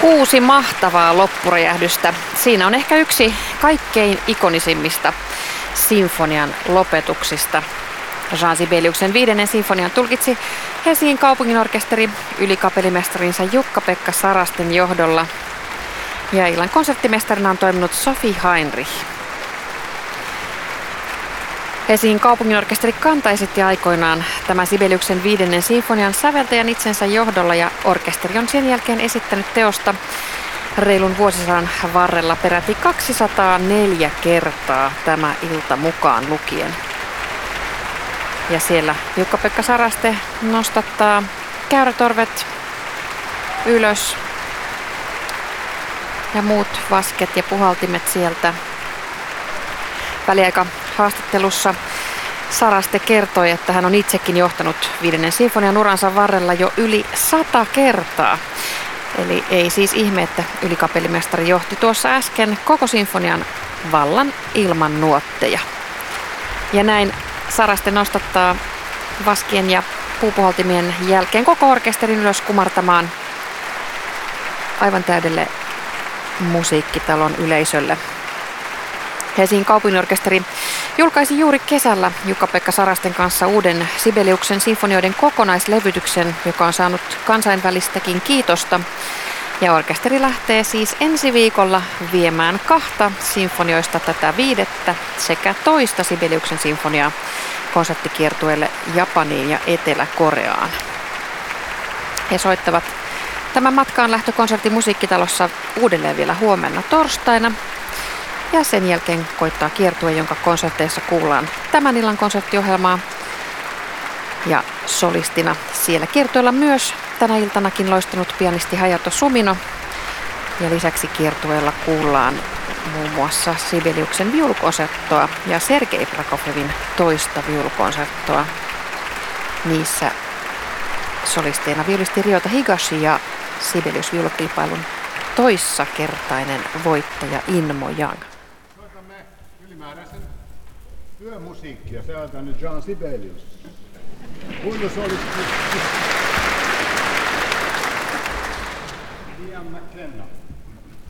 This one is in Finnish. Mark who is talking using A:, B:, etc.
A: 6 mahtavaa loppuräjähdystä. Siinä on ehkä yksi kaikkein ikonisimmista sinfonian lopetuksista. Jean Sibeliuksen 5. sinfonian tulkitsi Helsingin kaupunginorkesteri ylikapellimestarinsa Jukka-Pekka Sarasten johdolla. Ja illan konserttimestarina on toiminut Sophie Heinrich. Helsingin kaupunginorkesteri Kanta esitti aikoinaan tämän Sibeliuksen 5. sinfonian säveltäjän itsensä johdolla ja orkesteri on sen jälkeen esittänyt teosta reilun vuosisadan varrella peräti 204 kertaa tämä ilta mukaan lukien. Ja siellä Jukka-Pekka Saraste nostattaa käyrätorvet ylös ja muut vasket ja puhaltimet sieltä. Väliaika haastattelussa Saraste kertoi, että hän on itsekin johtanut 5. sinfonian uransa varrella jo yli 100 kertaa. Eli ei siis ihme, että ylikapellimestari johti tuossa äsken koko sinfonian vallan ilman nuotteja. Ja näin Saraste nostattaa vaskien ja puupuhaltimien jälkeen koko orkesterin ylös kumartamaan aivan täydelle musiikkitalon yleisölle. Helsingin kaupunginorkesteri julkaisi juuri kesällä Jukka-Pekka Sarasten kanssa uuden Sibeliuksen sinfonioiden kokonaislevytyksen, joka on saanut kansainvälistäkin kiitosta. Ja orkesteri lähtee siis ensi viikolla viemään 2 sinfonioista tätä 5. sekä 2. Sibeliuksen sinfoniaa konserttikiertueelle Japaniin ja Etelä-Koreaan. He soittavat tämän matkaan lähtökonsertin musiikkitalossa uudelleen vielä huomenna torstaina. Ja sen jälkeen koittaa kiertue, jonka konserteissa kuullaan tämän illan konserttiohjelmaa. Ja solistina siellä kiertueella myös tänä iltanakin loistunut pianisti Hayato Sumino. Ja lisäksi kiertueella kuullaan muun muassa Sibeliuksen viulukonserttoa ja Sergei Prakofievin 2. viulukonserttoa. Niissä solisteina viulisti Ryota Higashi ja Sibelius-viulukilpailun toissakertainen voittaja Inmo Young.
B: Soitamme ylimääräisen työmusiikkia. Säältä nyt Jean Sibelius. Huilusolisti Ian McKenna.